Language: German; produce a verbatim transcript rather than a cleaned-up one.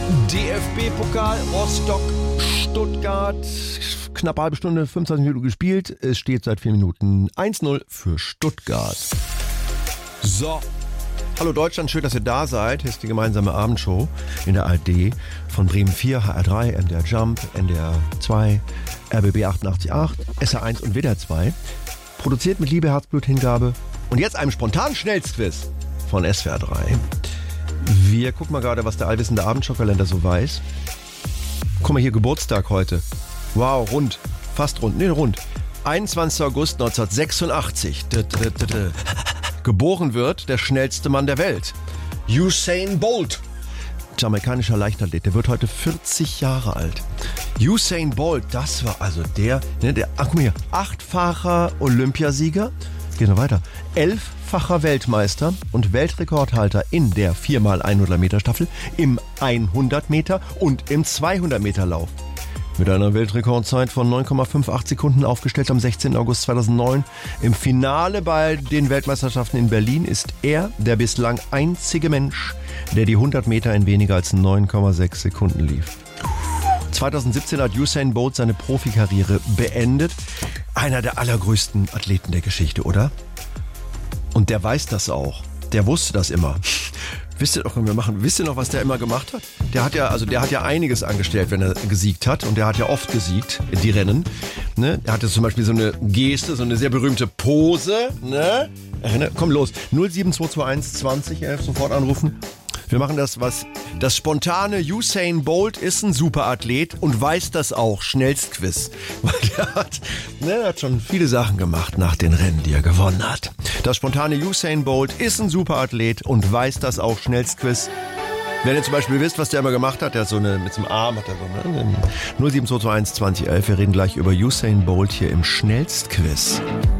D F B-Pokal, Rostock-Stuttgart. Knapp halbe Stunde, fünfundzwanzig Minuten gespielt. Es steht seit vier Minuten eins null für Stuttgart. So. Hallo Deutschland, schön, dass ihr da seid. Hier ist die gemeinsame Abendshow in der A R D von Bremen vier, H R drei, M D R Jump, N D R zwei, R B B achtundachtzig Komma acht, S R eins und W D R zwei. Produziert mit Liebe, Herzblut, Hingabe und jetzt einem spontanen Schnellstquiz von S W R drei. Wir gucken mal gerade, was der allwissende Abendshow-Kalender so weiß. Guck mal hier, Geburtstag heute. Wow, rund. Fast rund. Nee, rund. einundzwanzigster August neunzehnhundertsechsundachtzig. D -d -d -d. Geboren wird der schnellste Mann der Welt. Usain Bolt. Jamaikanischer Leichtathlet. Der wird heute vierzig Jahre alt. Usain Bolt, das war also der, ne, der, ach guck mal hier, achtfacher Olympiasieger. Geht noch weiter. Elffacher Weltmeister und Weltrekordhalter in der vier mal hundert Meter Staffel, im hundert Meter und im zweihundert Meter Lauf. Mit einer Weltrekordzeit von neun Komma achtundfünfzig Sekunden aufgestellt am sechzehnten August zweitausendneun. Im Finale bei den Weltmeisterschaften in Berlin ist er der bislang einzige Mensch, der die hundert Meter in weniger als neun Komma sechs Sekunden lief. zweitausendsiebzehn hat Usain Bolt seine Profikarriere beendet. Einer der allergrößten Athleten der Geschichte, oder? Und der weiß das auch. Der wusste das immer. Wisst ihr noch, wir machen, wisst ihr noch, was der immer gemacht hat? Der hat ja, also der hat ja einiges angestellt, wenn er gesiegt hat. Und der hat ja oft gesiegt, die Rennen. Ne? Er hatte zum Beispiel so eine Geste, so eine sehr berühmte Pose. Ne? Komm los. null sieben zwei zwei eins zwanzig elf sofort anrufen. Wir machen das, was das spontane Usain Bolt ist ein Superathlet und weiß das auch. Schnellstquiz. Weil der hat, ne, der hat schon viele Sachen gemacht nach den Rennen, die er gewonnen hat. Das spontane Usain Bolt ist ein Superathlet und weiß das auch. Schnellstquiz. Wenn ihr zum Beispiel wisst, was der immer gemacht hat, der hat so eine, mit so einem Arm hat er so eine null sieben zwei zwei eins zwanzig elf. Wir reden gleich über Usain Bolt hier im Schnellstquiz.